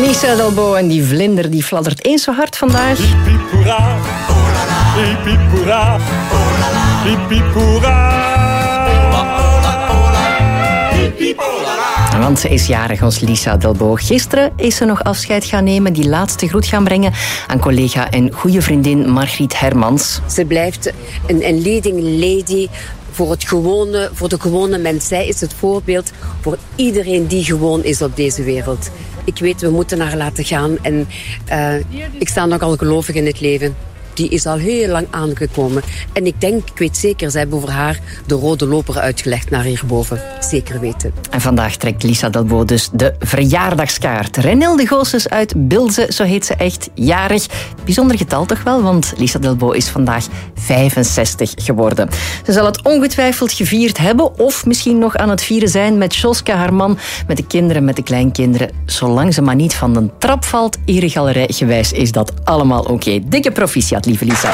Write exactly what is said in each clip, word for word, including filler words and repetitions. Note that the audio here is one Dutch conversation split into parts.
Lisa Dalbo en die vlinder die fladdert eens zo hard vandaag. Hippie-poera, oh la la. Hippie-poera, oh la la. Hippie-poera, oh la la, oh la. Hippie-poera. Want ze is jarig, ons Lisa Dalbo. Gisteren is ze nog afscheid gaan nemen, die laatste groet gaan brengen aan collega en goede vriendin Margriet Hermans. Ze blijft een, een leading lady voor, het gewone, voor de gewone mens. Zij is het voorbeeld voor iedereen die gewoon is op deze wereld. Ik weet, we moeten haar laten gaan en uh, ik sta nogal gelovig in het leven. Die is al heel lang aangekomen. En ik denk, ik weet zeker, ze hebben over haar de rode loper uitgelegd naar hierboven. Zeker weten. En vandaag trekt Lisa Dalbo dus de verjaardagskaart. Renilde Goossens uit Bilze, zo heet ze echt, jarig. Bijzonder getal toch wel, want Lisa Dalbo is vandaag vijfenzestig geworden. Ze zal het ongetwijfeld gevierd hebben of misschien nog aan het vieren zijn met Joske, haar man, met de kinderen, met de kleinkinderen. Zolang ze maar niet van de trap valt, eregalerij-gewijs is dat allemaal oké. Okay. Dikke proficiat, lieve Lisa.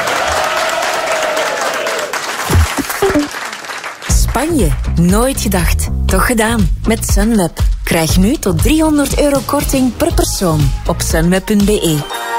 Spanje. Nooit gedacht. Toch gedaan. Met Sunweb. Krijg nu tot driehonderd euro korting per persoon op sunweb punt be.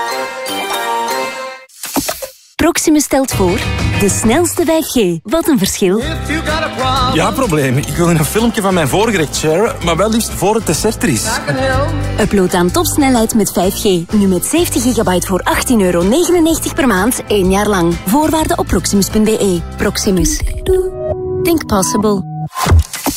Proximus stelt voor de snelste vijf G. Wat een verschil. Ja, probleem. Ik wil een filmpje van mijn voorgerecht sharen, maar wel liefst voor het dessert er is. Upload aan topsnelheid met vijf G. Nu met zeventig gigabyte voor achttien euro negenennegentig per maand, één jaar lang. Voorwaarden op proximus punt be. Proximus. Think possible.